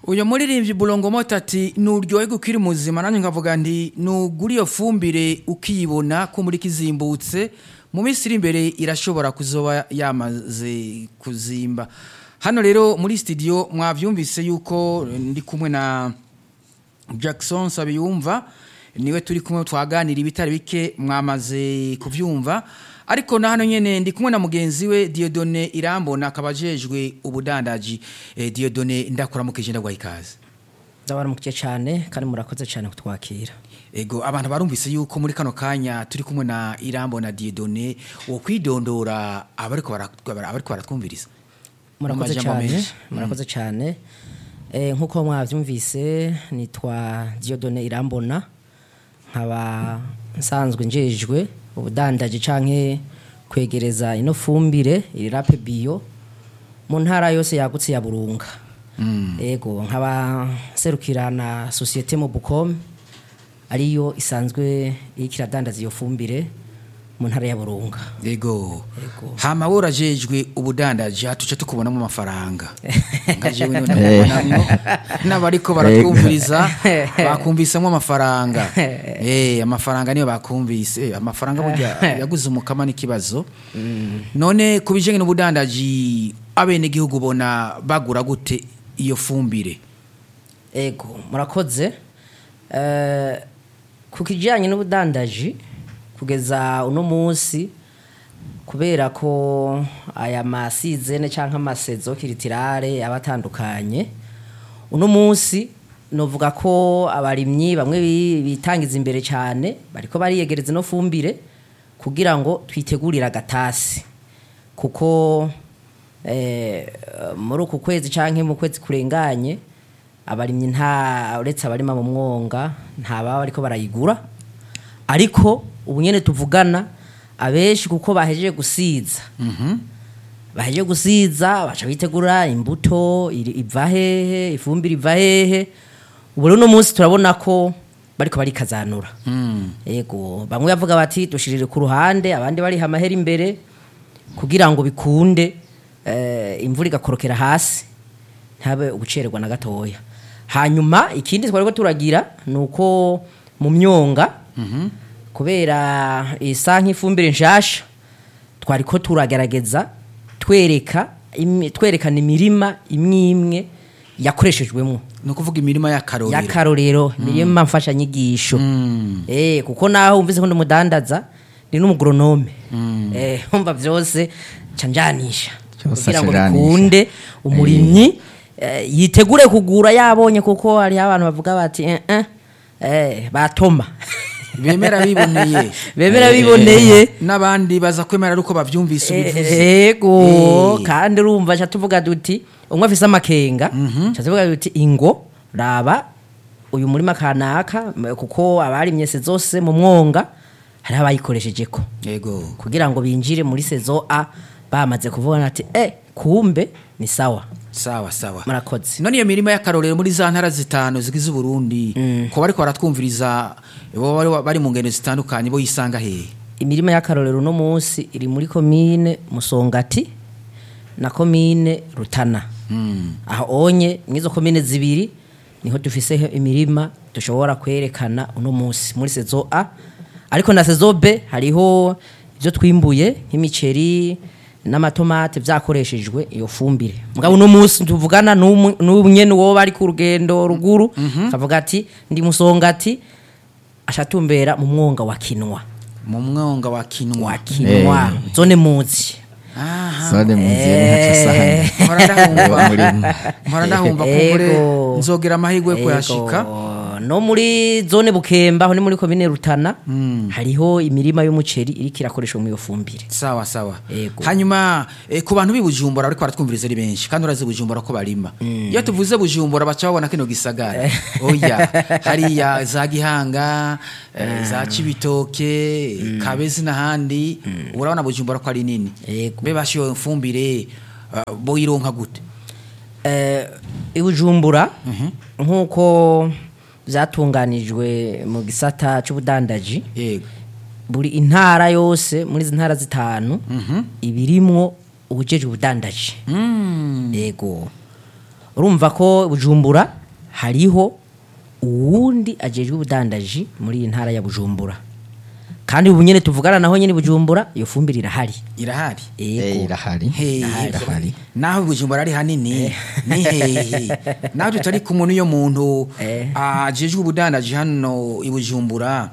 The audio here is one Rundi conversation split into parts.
uyu muririmbyi Bulongo Mota ati nuryohe gukira muzima nanjye nkavuga nti nugura iyo fumbire ukiyibona ko muri kizimbutse mu minsi iri imbere irashobora kuzoba yamaze kuzimba. Hano rero muri studio mwavyumvise yuko ndi kumwe na Jackson Sabiyumva, niwe turi kumwe twaganira ibitari bike mwamaze kuvyumva. Ariko na hano nyene ndi kumwe na mugenzi we Dieudonné Irambona akabajejwe ubudandaji. Dieudonné ndakuramukije ndagwa ikaze. Ndabaramukije cyane kandi murakoze cyane kutwakira. Ego abantu barumvise yuko muri kano kanya turi kumwe na Irambona Dieudonné wo kwidondora abariko baratwumviriza. Murakoze cyane. Nkuko mwavyumvise nitwa Dieudonné Irambona, nkaba nsanzwe njejwe ubudandaji canke kwegereza ino fumbire iri rape bio mu ntara yose yagutse ya Burunga. Ego nkaba serukirana societe mu Bukom ariyo isanzwe ikiradandaza iyo fumbire mu ntara ya Burunga. Ego hama worajejwe ubudandaji hatuce tukubonamo amafaranga ngajewe none n'abariko baratwumviriza bakumvisemo amafaranga. Amafaranga niyo bakumvise amafaranga burya yaguze umukama n'ikibazo. None kubijenge n'ubudandaji abene gihugu bona bagura gute iyo fumbire? Ego murakoze. Kukijanye n'ubudandaji kugeza uno munsi kubera ko aya masizene canke amasezo kiritirare abatandukanye, uno munsi novuga ko abarimyi bamwe bitangiza imbere cyane bariko bariyegereza no fumbire kugira ngo twitegurira gatasi, kuko muri uku kwezi canke mu kwezi kurenganye abarimyi nta uretse abarima mu mwonga nta baba bariko barayigura. Ariko ubu nyene tuvugana abeshi kuko bahejeje gusiza bahejeje gusiza baca bitegura imbuto iva hehe, ifumbire iva hehe. Ubu rero no munsi turabona ko bariko barikazanura. Yego bamwe bavuga bati dushirire ku ruhande, abandi bari hamahera imbere kugira ngo bikunde imvura igakorokera hasi ntabe ugucererwa na gatoya. Hanyuma ikindi twariko turagira nuko mu myonga kubera isanki ifumbire nshasha twariko turagerageza twerekana imirima imwe yakoreshejwemo, no kuvuga imirima y'akarorero imirima mfasha nyigisho. Kuko naho umvise ko ndumudandaza ni n'umugronome. Umva vyose canjanisha kugira ngo bikunde umurimyi yitegure kugura yabonye, kuko hari abantu bavuga bati batoma bemera biboneye nabandi baza kwemera uko bavyumvise ubivuze. Ego kandi urumva cha tuvuga duti umwe afise amakenga cha tuvuga duti ingo raba uyu murima kanaka, kuko abarimye zose mu mwonga hari abayikoreshejeko. Ego kugira ngo binjire muri sezo A bamaze kuvuga ati kumbe ni sawa murakoze. None iyo mirima y'akarorero muri za ntara zitanu zigize Burundi ko bariko baratwumviriza bo bari mu ngendo zitandukanye bo yisanga hehe? Imirima y'akarorero no munsi iri muri commune Musongati na commune Rutana. Aho onye mwizo commune zibiri niho dufise imirima dushobora kwerekana uno munsi muri sezo A. Ariko na sezo B hariho ivyo twimbuye nk'imiceri n'amatomate vyakoreshejwe iyo fumbire. Mugabo uno munsi tuvugana n'ubunyene wo bari ku rugendo ruguru kavuga ati ndi Musongati ashatumbera mu mwonga wa Kinwa. Mu mwonga wa Kinwa zone muzi. Zone muzi ntacha sahane. Marandahumba kumbure nzogera amahigwe ko yashika. No muri zone Bukemba aho ni muri commune Rutana hariho imirima y'umuceri iriko irakoreshwa mu yofumbire. Sawa. Hanyuma ku bantu bibujumbura ariko baratwumviriza ari benshi kandi urazi bujumbura ko barima. Iyo tuvuze bujumbura baca babona kino gisagara. Oya hari ya za Gihanga, za Cibitoke, Kabezi n'ahandi urabona bujumbura ko ari nini. Be bashiyo fumbire boyironka gute? Ibujumbura nkuko zatunganijwe mu gisata cy'ubudandaji. Buri intara yose muri zintara zitanu ibirimwo ubujeje ubudandaji. Yego urumva ko Bujumbura hariho uwundi ajejwe ubudandaji muri iyi ntara ya Bujumbura kandi ubu nyene tuvugana naho nyene Bujumbura iyo fumbire irahari irahari naho Bujumbura ari hanini ni hehe naho tutari ku muntu yo muntu ajejwe ubudandaji hano i Bujumbura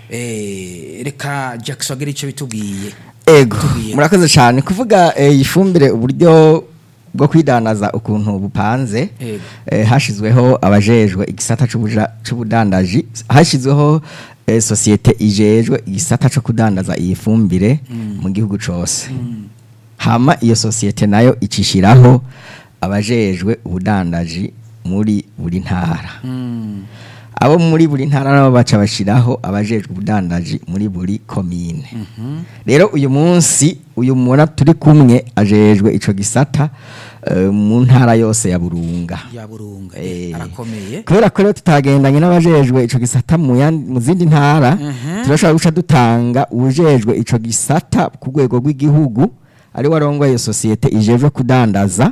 reka Jackson agire ico bitubwiye ego murakoze cyane kuvuga ifumbire uburyo bwo kwidanaza ukuntu bupanze hashizweho abajejwe igisata c'ubudandaji hashizweho societe ijejwe igisata cyo kudandaza iyi fumbire mu gihugu cose hama iyo societe nayo icishiraho abajejwe ubudandaji muri buri ntara abo muri buri ntara nabo baca bashiraho abajejwe ubudandaji muri buri commune rero uyu munsi uyu mubona turi kumwe ajejwe ico gisata mu ntara yose ya Burunga arakomeye kubera ko rero tutagendanye n'abajejwe ico gisata mu zindi ntara turashobora guca dutanga ujejwe ico gisata ku rwego rw'igihugu ari warongoye societe ijejwe kudandaza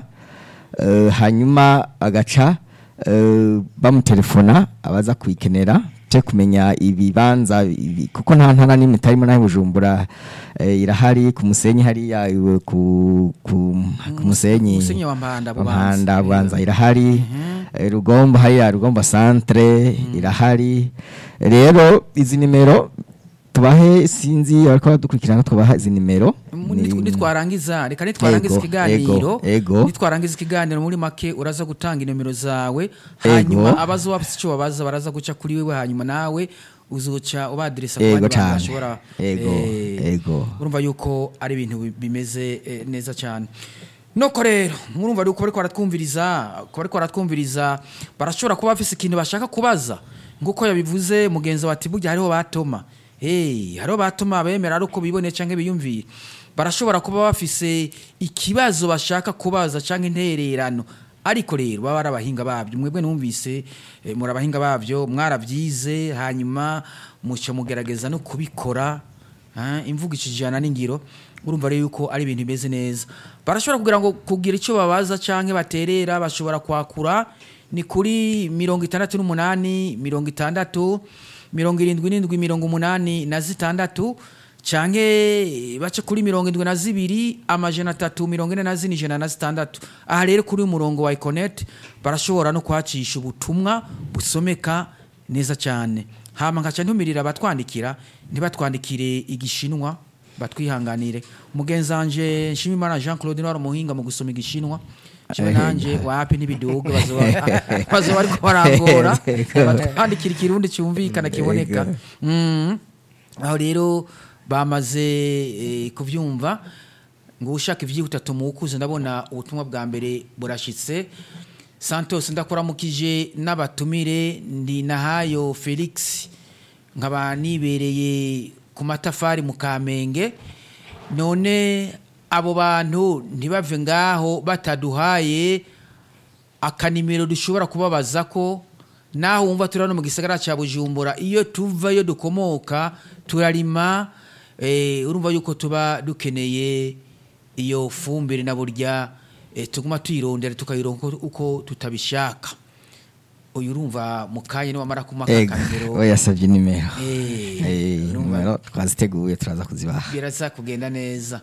hanyuma agaca bamutelefona abaza kwikenera cyo kumenya ibibanza kuko nta ntara n'imwe itarimo naho Bujumbura irahari ku musenyi hariya ku musenyi wa Mpanda Bubanza irahari Rugombo hariya Rugombo centre irahari rero izi nimero tubahe sinzi ariko badukurikirana tubaha izi nimero nitwarangiza reka nitwarangiza ikiganiro muri make uraza gutanga inomero zawe hanyuma abazo bafite icyo babaza baraza guca kuri wewe hanyuma nawe uzuca ubadirisa ku bandi bashobora urumva yuko ari ibintu bimeze neza cyane noko rero murumva yuko bariko baratwumviriza barashobora kuba bafise ikintu bashaka kubaza nguko yabivuze mugenzi wati burya hariho batoma hariho batoma bemera ari uko biboneye canke biyumvira barashobora kuba bafise ikibazo bashaka kubaza canke intererano ariko rero baba arabahinga babyo mwebwe numvise muri abahinga babyo mwaravyize hanyuma muco mugerageza no kubikora imvugo ikijana n'ingiro urumva rero yuko ari ibintu bimeze neza barashobora kugira ngo kugira ico babaza canke baterera bashobora kwakura ni kuri 68 60 77 canke bace kuri 72 amajana 344 aha rero kuri umurongo wa Iconet barashobora no kwacisha ubutumwa busomeka neza cyane hama nkaca ntumirira batwandikira ntibatwandikire igishinwa batwihanganire mugenzanje Nshimimana Jean Claude Noir muhinga mu gusoma igishinwa Chiwe nanje wapi nibidugo bazo bariko barangora batwandikira ikirundi cyumvikana kiboneka aho rero bamaze kuvyumva ngo ushaka ivyihutatu mukuze ndabona ubutumwa bwa mbere burashitse Santos ndakoramukije n'abatumire ndi nahayo Felix nkaba nibereye ku matafari mu Kamenge none abo bantu ntibave ngaho bataduhaye akanimero dushobora kubabaza ko naho wumva turano mu gisagara cya Bujumbura iyo tuvayo dukomoka turarima urumva yuko tuba dukeneye iyo fumbire na burya tuguma tuyirondera tukayironka uko tutabishaka uyu urumva mukanye no wamara kumaka kanero oyasavye nimero nimero twaziteguye turaza kuzibaha biraza kugenda neza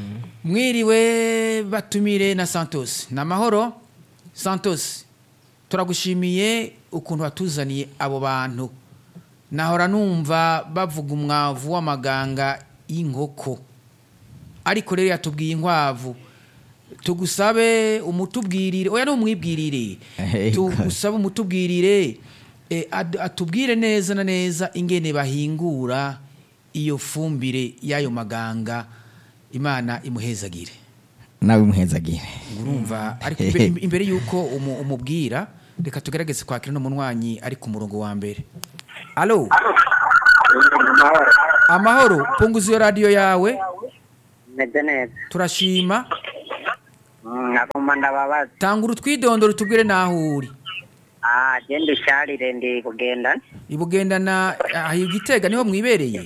mwiriwe batumire na Santos na mahoro Santos turagushimiye ukuntu watuzaniye abo bantu nahora numva bavuga umwavu w'amaganga y'inkoko ariko rero yatubwiye inkwavu tugusabe umutubwirire oya no umwibwirire tugusabe umutubwirire atubwire neza na neza ingene bahingura iyo fumbire y'ayo maganga Imana imuhezagire nawe imuhezagire urumva ariko imbere yuko umubwira reka tugerageze kwakira no munwanyi ari ku murongo wa mbere allo amahoro punguza iyo radio yawe neza turashima nagomba ndababaza tangura twidondoro tubwire naho uri genda sharire ndi kugenda ibugendana aho Gitega niho mwibereye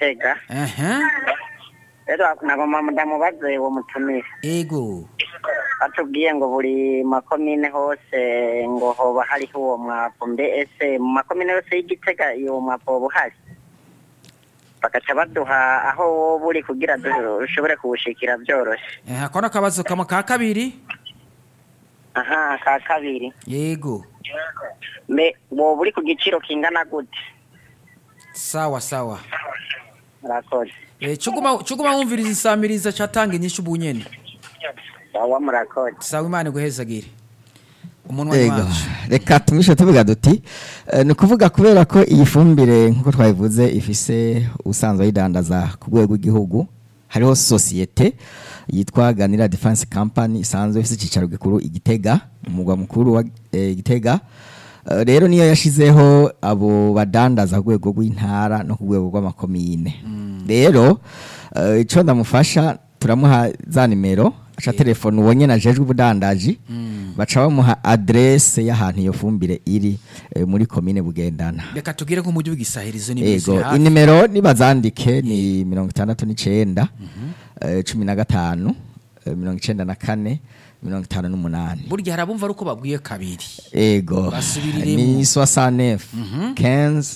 Gitega rero nagomba ndamubaze uwo mutumire ego batubwiye ngo buri makomine hose ngo hoba hariho uwo mwavu mbese mu makomine yose y'Igitega uwo mwavu woba uhari bagaca baduha aho woba uri kugira dushobore kuwushikira byoroshye. Akona akabazo kamwe ka kabiri. Aha, ka kabiri. Yego. Woba uri ku giciro kingana gute? Sawa. Murakoze. Chuguma wumviriza insamiriza catanga inyishu bunyene. Sawa murakoze. Sawa Imana guhezagire. Umunwa wacu. Reka tumishe tuvuga duti ni kuvuga kubera ko iyi fumbire nkuko twabivuze ifise usanzwe yidandaza ku rwego rw'igihugu hariho societe yitwa Ganira Defense Company isanzwe ifise icicaro gikuru Igitega umugwa mukuru wa Igitega. Rero niyo yashizeho abo badandaza ku rwego rw'intara no ku rwego rw'amakomine. Rero ico ndamufasha turamuha za nimero acha telefone ubonye najejwe ubudandaji baca bamuha adresse y'ahantu iyo fumbire iri muri komine Bugendana. Reka tugire ko mujyi w'igisahirizo n'ibisi hafi. Ego inimero nibazandike ni 69 15 94 58. Burya harabumva ruko babwiye kabiri. Ego ni 69 15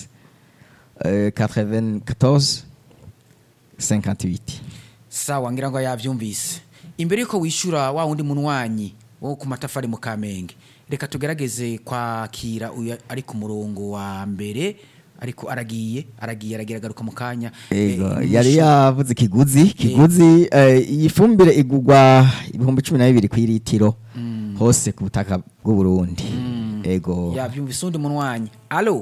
94 58. Sawa ngira ngo yavyumvise. Imbere yuko wishura wa wundi munwanyi wo ku matafari mu Kamenge reka tugerageze kwakira uyu ari ku murongo wa mbere ariko aragiye garuka mu kanya. Yari yavuze kiguzi iyi fumbire igugwa 12,000 ku litiro hose ku butaka bw'u Burundi. Ego yavyumvise undi munwanyi. Allo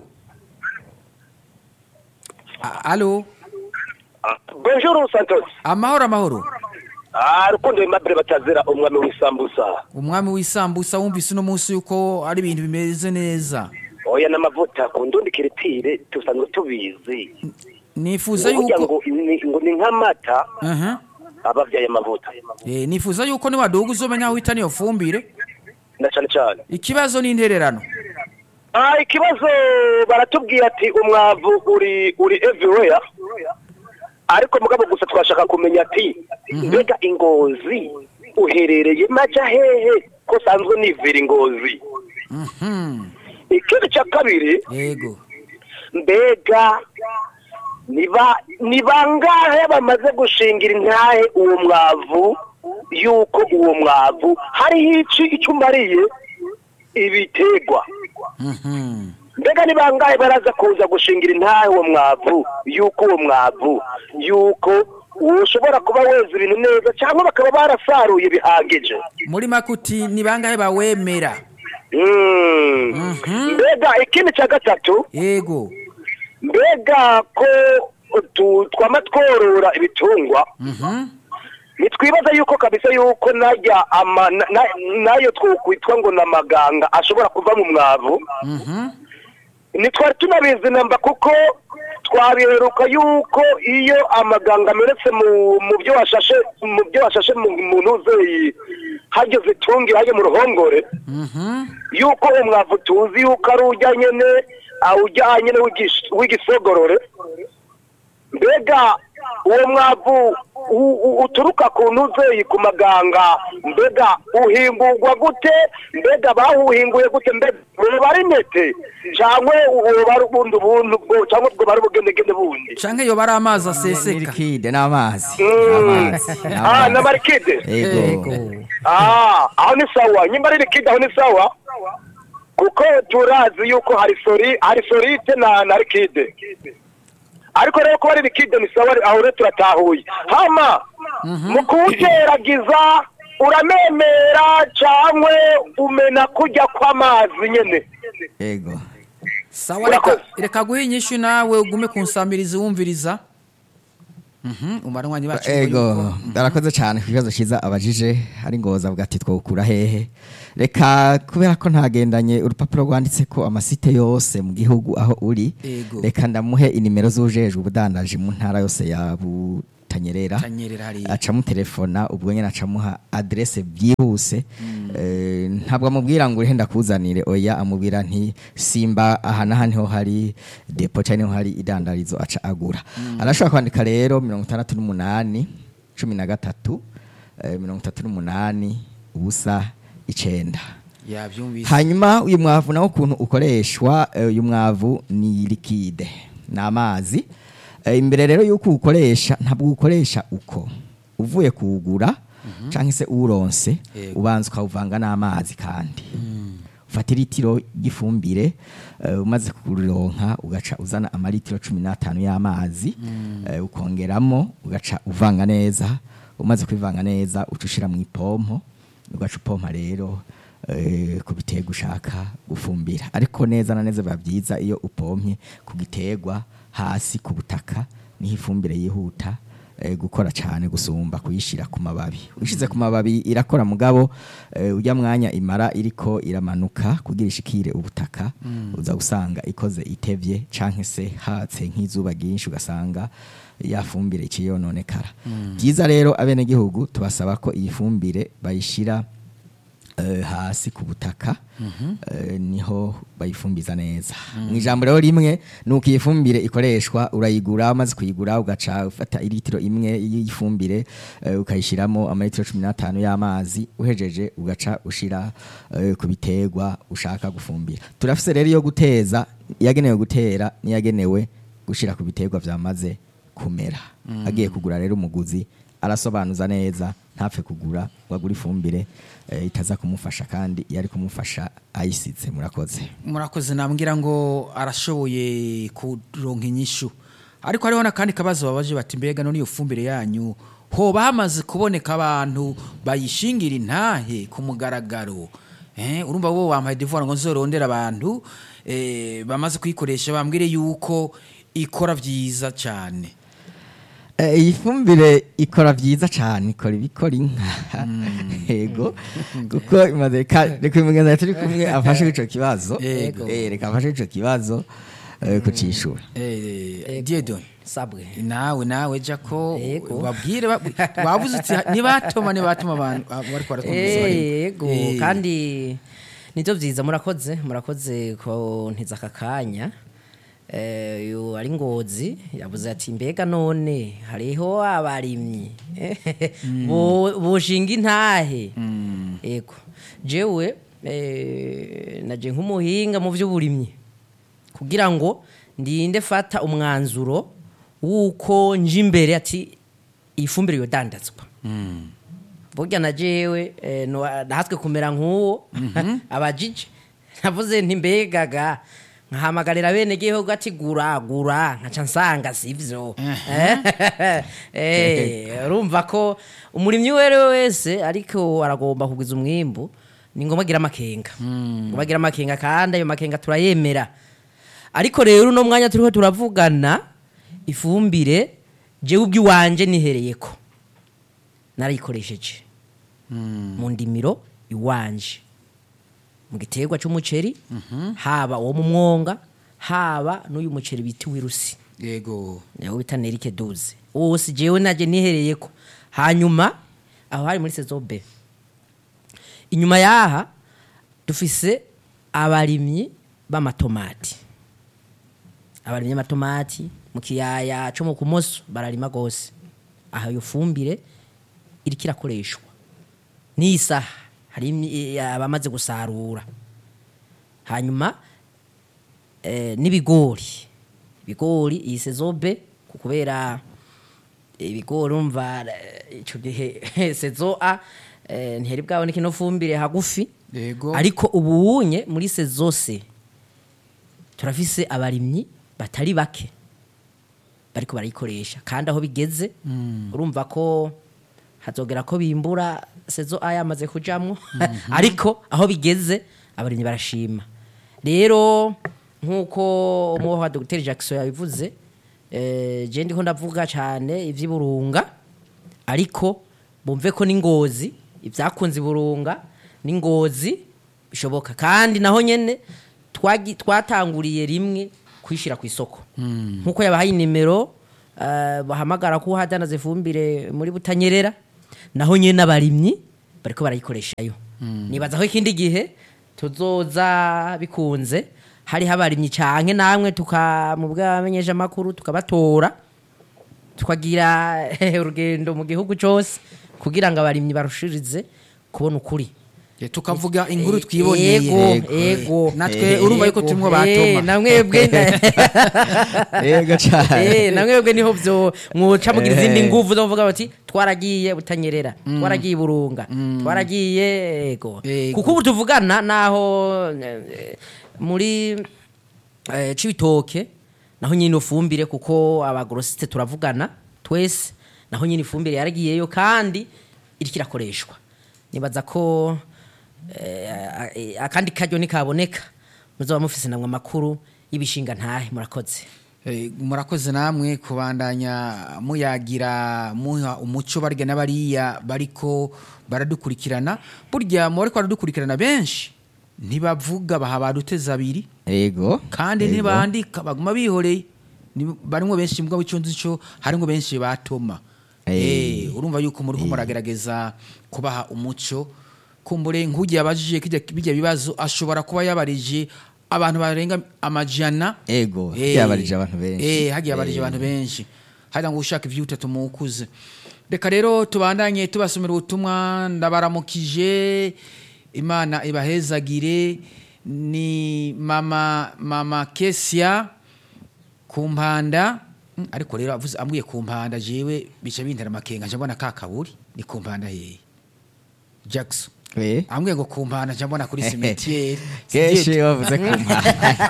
Bonjour Santos. Amahoro. Rukundo Aimable Batazira umwami w'isambusa. Umwami w'isambusa wumvise no munsi yuko ari ibintu bimeze neza. Oya n'amavuta kundundi kiritire tusanzwe tubizi. Nifuza yuko ngo ni nk'amata. Abavyaye amavuta. Nifuza yuko ni wadogo uzomenya aho itani yo fumbire. Na cyane. Ikibazo ni intererano. Ikibazo baratubwira ati umwavu uri everywhere. Ariko mugabo gusa twashaka kumenya ati mbega Ingozi uherereye maja hehe ko sanzwe nivira Ingozi. Ikindi cya kabiri yego mbega nibangahe bamaze gushingira intahe uwo mwavu yuko uwo mwavu hari icyo umariye ibitegwa. Mbega nibangahe baraza kuza gushingira intahe uwo mwavu yuko ushobora kuba weza ibintu neza cyangwa bakaba barasaruye bihagije muri makuti nibangahe bawemera. Mbega ikindi cya gatatu yego mbega ko twama tworora ibitungwa nitwibaza yuko kabisa yuko nayo twokwitwa ngo namaganga ashobora kuva mu mwavu. Nitwari tunabizi namba kuko twabiheruka yuko iyo amaganga ameretse mu byo washashe mu ntuzeyi hageze itungira hajye mu ruhongore yuko umwavu tuzi yuko ari ujyanye w'igisogorore. Mbega uwo mwavu uturuka ku ntuzeyi ku maganga mbega uhingurwa gute? Mbega bahuhinguye gute? Mbega bari nete cyangwa bari ubundi buntu cyangwa ubwo bari bugendegende bundi cyangwa iyo bari amazi aseseka liquide n'amazi na marikide. Aho ni sawa nyimba ari liquide aho ni sawa kuko turazi yuko hari solite na liquide. Ariko rero ko ari liquide ni sawa aho rero turatahuye. Hama mu kuwuteragiza uramemera cyangwa umena kujya kw'amazi nyene. Yego sawa reka guhinyisha nawe ugume kunsamiriza wumviriza. Umarwanyi bacu. Ego ndarakoze cyane kubibazo cyiza abajije ari ngoza avuga ati twokura hehe. Reka kubera ko ntagendanye urupapuro rwanditse ko amasite yose mu gihugu aho uri. Reka ndamuhe inimero zujejwe ubudandaje mu ntara yose ya Tanyerera acamu telefona ubwo nyene acamuha adresse byihuse. Ntabwo amubwira ngo urihenda kuzanire oya amubwira nti simba aha naho hari depot cyane hari idandarizo aca agura. Arashobora kwandika rero 68 13 38 ubusa 9. yabyumvise hanyuma uyu mwavu nawo ukuntu ukoreshwa uyu mwavu ni liquide n'amazi imbere rero yuko ukoresha ntabwo ukoresha uko uvuye kuwugura canke se uronse ubanza ukawuvanga n'amazi kandi ufata litiro y'ifumbire umaze kuronka ugaca uzana amalitiro 15 y'amazi ukongeramo ugaca uvanga neza umaze kwivanga neza ucushira mu ipompo ugaca upompa rero ku biterwa ushaka gufumbira ariko neza na neza babyiza iyo upompye ku giterwa hasi ku butaka niho ifumbire yihuta gukora cyane gusumba kuyishira ku mababi ushize ku mababi irakora mugabo ujya mwanya imara iriko iramanuka kugira ishikire ubutaka uza gusanga ikoze itevye canke se hatse nk'izuba ginshi ugasanga yafumbire ikiyononekara byiza rero abene gihugu tubasaba ko iyi fumbire bayishira hasi ku butaka niho bayifumbiza neza mu ijambo rero rimwe nuko iyi fumbire ikoreshwa urayigura maze kuyigura ugaca ufata litiro imwe y'ifumbire ukayishiramo amalitiro 15 y'amazi uhejeje ugaca ushira ku biterwa ushaka gufumbira turafise rero yo guteza yagenewe gutera niyagenewe gushira ku biterwa vyamaze kumera agiye kugura rero umuguzi arasobanuza neza ntapfe kugura wagura ifumbire itaza kumufasha kandi yari kumufasha ayisize murakoze nambwira ngo arashoboye kuronka inyishu ariko hariho nakandi kabazo babaje bati mbega none iyo fumbire yanyu hoba hamaze kuboneka abantu bayishingira intahe ku mugaragaro urumva wo wampaye devoir ngo nzorondera abantu bamaze kuyikoresha bambwire yuko ikora vyiza cyane iyi fumbire ikora vyiza cyane ikora ibikora inka yego kuko imaze reka imugenda turi kumwe afashe ico kibazo reka afashe ico kibazo kucishura Diedon sabwe nawe jako babwire bavuze uti nibatuma abantu bari kwarakomeza yego kandi nivyo vyiza murakoze ko ntiza kakanya yo ari Ngozi yavuze ati mbega none hariho abarimyi boshinga intahe yego jewe naje nk'umuhinga mu vy'uburimyi kugira ngo ndinde fata umwanzuro wuko nje imbere ati ifumbire yo dandazwa burya na jewe nahatswe kumera nk'uwo abajije navuze nti mbegaga nkahamagarira bene gihugu ati gura nkaca nsanga sivyo urumva ko umurimyi wese ariko aragomba kugwiza umwimbu ni ngoma gira amakenga kandi ayo makenga turayemera ariko rero no mwanya turiho turavugana ifumbire je ubwi wanje nihereyeko narayikoresheje mu ndimiro iwanje mu giterwa cy'umuceri haba wo mu mwonga haba n'uyu muceri biti wirusi yego naho bita Nerike 12 wose jewe naje nihereyeko hanyuma aho hari muri saison B inyuma yaha dufise abarimyi b'amatomati mu kiyaya cyo mu kumoso bararima gose aho yo fumbire irikira koreshwa n'isaha hari abamaze gusarura hanyuma n'ibigori iyi saison B kubera ibigori umva ico gihe saison A ntiheri bwabone kino fumbire hagufi ariko ubunye muri saison C turafise abarimyi batari bake bariko barayikoresha kandi aho bigeze urumva ko hazogera ko bimbura saison A yamaze kujamwo ariko aho bigeze abarimyi barashima rero nkuko umuha Dr Jackson yabivuze je ndiko ndavuga cyane ivy'Iburunga ariko bumve ko n'Ingozi ivyakunze Iburunga n'Ingozi bishoboka kandi naho nyene twatanguriye rimwe kwishira ku isoko nkuko yabahaye nimero bahamagara ko hadana zifumbire muri Butanyerera naho nyene abarimyi bariko barayikoreshayo nibaza ko ikindi gihe tuzoza bikunze hari habarimyi canke namwe tukamubwamenyeje makuru tukabatora tukagira urugendo mu gihugu cyose kugira ngo abarimyi barushirize kubona ukuri tukavuga inkuru twiboneye ego natwe urumva yuko tumwe batoma namwebwe yego cyane namwebwe niho byo mwoca mugira izindi nguvu zo kuvuga bati twaragiye butanyerera twaragiye burunga twaragiye ego kuko ubu tuvugana naho muri Cibitoke naho nyine ufumbire kuko abagrosiste turavugana twese naho nyine ifumbire yaragiyeyo kandi irikirakoreshwa nibaza ko akandi karyo nikaboneka muzaba mufise namwe amakuru y'ibishinga ntahe murakoze namwe kubandanya muyagira muha umuco barya n'abariya bariko baradukurikirana burya mu bariko baradukurikirana benshi ntibavuga baha baduteza abiri yego kandi ntibandika baguma bihoreye barimo benshi mbwa w'iconzi cyo harimo benshi batoma urumva yuko muri ko muragerageza kubaha umuco kumbure nk'ugiye abajije bijya bibazo ashobora kuba yabarije abantu barenga amajana ego yabarije abantu benshi hagiye abarije abantu benshi hada ngo ushaka ivyutatu mukuze reka rero tubandanye tubasomera ubutumwa ndabaramukije Imana ibahezagire ni mama Kesia kumpanda ariko rero avuze ambwiye kumpanda jewe bica bintera makenga njabona kakaburi ni kumpanda hehe Jackson ambwiye ngo kumpanda njabona kuri cimetière keshi wavuze kumpanda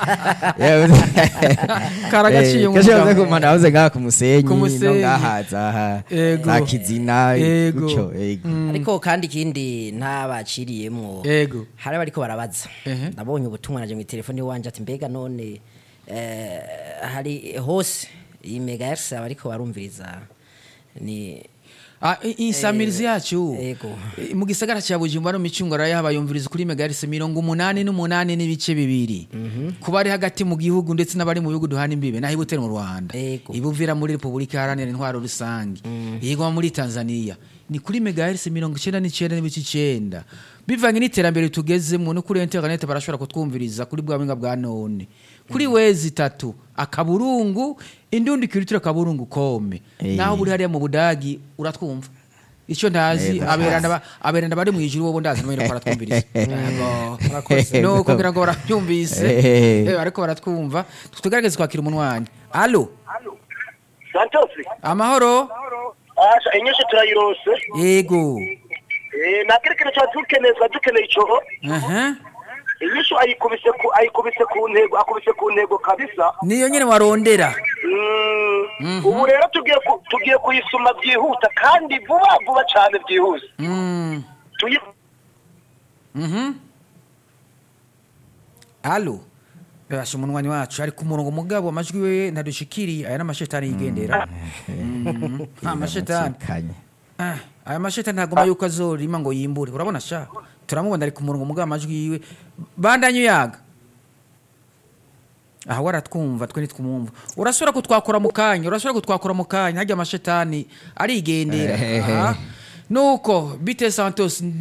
karagaciye keshi wavuze kumpanda wavuze ngaha ku musenyi no ngahaza za kizina gucyo ariko kandi kindi ntabaciriyemwo hari bariko barabaza nabonye ubutumwa naje mu telefone wanje ati mbega none hari hose iyi megahertz abariko barumviriza ni insamirizi yacu mu gisagara cya Bujumbura no micungara yabayumviriza kuri megahertz 88 n'ibice bibiri kuba ari hagati mu gihugu ndetse n'abari mu bihugu duhana imbibe naho ibutera mu Rwanda ibuvira muri Republika Iharanira Intwaro Rusange yego muri Tanzania ni kuri megahertz 99 n'ibice 9 bivanye n'iterambere tugezemo no kuri internet barashobora kutwumviriza kuri bwa bwa none kuri wezi 3 akaburungu indundi kiritira kaburungu kome naho buri hariya mu Budagi uratwumva icyo ndazi aberanda bari mu ijuru wobo ndazi no baratwumviriza no kugira ngo barabyumvise ariko baratwumva tugerageze kwakira umunwanyi allo Santos amahoro inyishu turayirose yego nakerekana cyo dukeneye icyo inyishu ayikubise ku ntego kabisa niyo nyene warondera ubu rero tugiye kuyisuma byihuta kandi vuba cyane byihuse allo Basha umunwanyi wacu ari ku murongo mugabo amajwi we ntadushikiri aya n'amashetani yigendera amashetani aya mashetani ntagomba yuko azorima ngo yimbure urabona sha turamubona ari ku murongo mugabo amajwi yiwe bandanyo yaga aha waratwumva twe nitwumva urasubira kutwakora mu kanya hajya amashetani arigendera nuko bite Santos